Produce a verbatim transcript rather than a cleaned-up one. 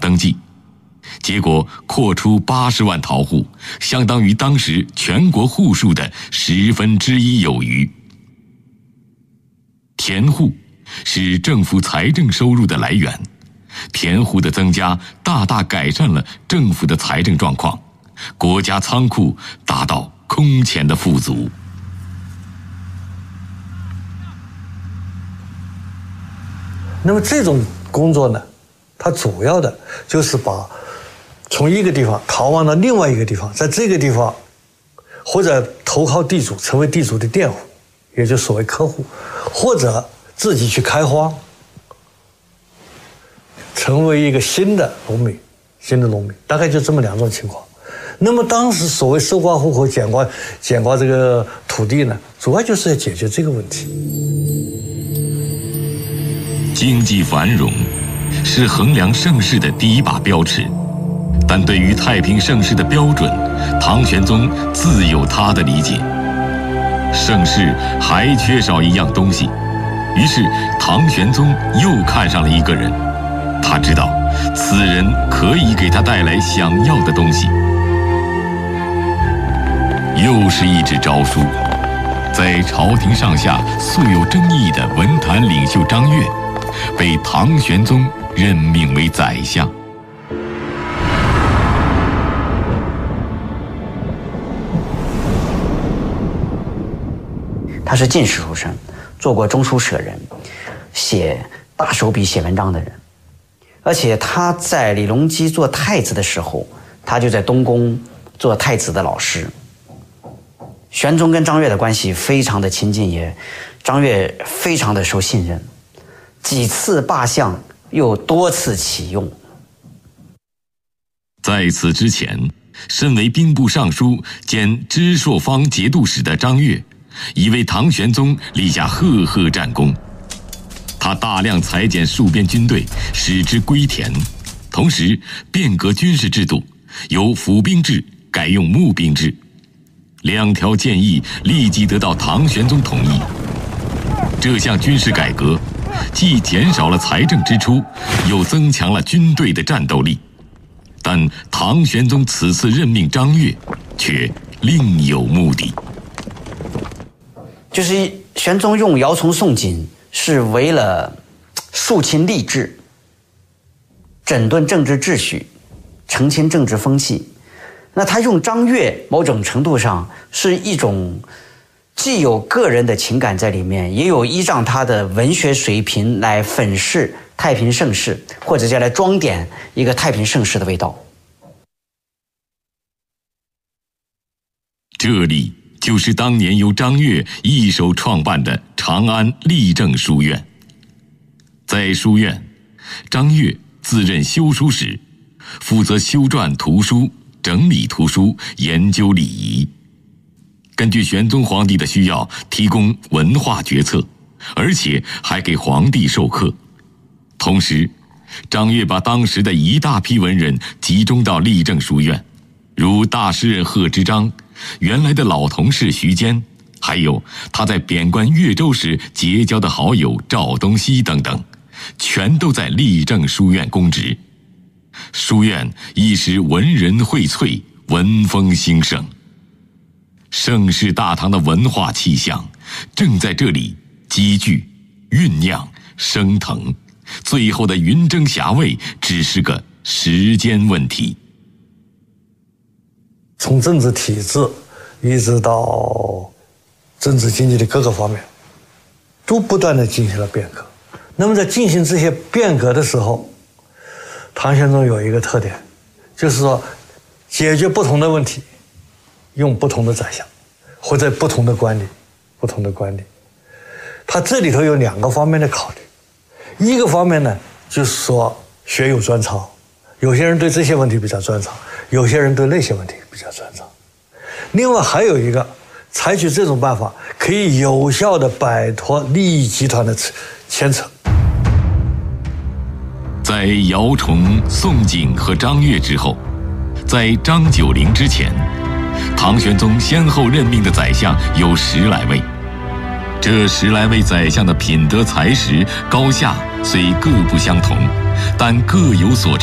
登记，结果扩出八十万桃户，相当于当时全国户数的十分之一有余。田户是政府财政收入的来源，田户的增加大大改善了政府的财政状况，国家仓库达到空前的富足。 那么这种工作呢，它主要的就是把从一个地方逃亡到另外一个地方，在这个地方或者投靠地主，成为地主的佃户，也就是所谓客户，或者自己去开荒，成为一个新的农民，新的农民，大概就这么两种情况。那么当时所谓收刮户口、减刮减刮这个土地呢，主要就是要解决这个问题。 经济繁荣是衡量盛世的第一把标尺，但对于太平盛世的标准，唐玄宗自有他的理解。盛世还缺少一样东西，于是唐玄宗又看上了一个人，他知道此人可以给他带来想要的东西。又是一纸诏书，在朝廷上下素有争议的文坛领袖张悦，被唐玄宗任命为宰相。 他是进士出身，做过中书舍人，写大手笔写文章的人。而且他在李隆基做太子的时候，他就在东宫做太子的老师。玄宗跟张悦的关系非常的亲近，也张悦非常的受信任，几次罢相又多次启用。 在此之前，身为兵部尚书兼知朔方节度使的张悦，已为唐玄宗立下赫赫战功。他大量裁减戍边军队，使之归田，同时变革军事制度，由府兵制改用募兵制。两条建议立即得到唐玄宗同意。这项军事改革既减少了财政支出，又增强了军队的战斗力。但唐玄宗此次任命张悦，却另有目的。 就是玄宗用姚崇、宋璟是为了肃清吏治，整顿政治秩序，澄清政治风气。那他用张悦，某种程度上是一种既有个人的情感在里面，也有依仗他的文学水平来粉饰太平盛世，或者叫来装点一个太平盛世的味道。 这里就是当年由张悦一手创办的长安立政书院。在书院，张悦自任修书使，负责修撰图书、整理图书、研究礼仪，根据玄宗皇帝的需要提供文化决策，而且还给皇帝授课。同时，张悦把当时的一大批文人集中到立政书院，如大诗人贺知章、原来的老同事徐坚，还有他在贬官越州时结交的好友赵东锡等等，全都在立政书院供职。书院一时文人荟萃，文风兴盛。盛世大唐的文化气象正在这里积聚、酝酿、升腾，最后的云蒸霞蔚只是个时间问题。 从政治体制一直到政治经济的各个方面，都不断地进行了变革。那么在进行这些变革的时候，唐玄宗有一个特点，就是说解决不同的问题，用不同的宰相，或者不同的官吏，不同的官吏。他这里头有两个方面的考虑，一个方面呢，就是说学有专长，有些人对这些问题比较专长，有些人对那些问题比较专长。另外还有一个，采取这种办法可以有效地摆脱利益集团的牵扯。 在姚崇、宋璟和张悦之后，在张九龄之前，唐玄宗先后任命的宰相有十来位。这十来位宰相的品德才识高下虽各不相同，但各有所长。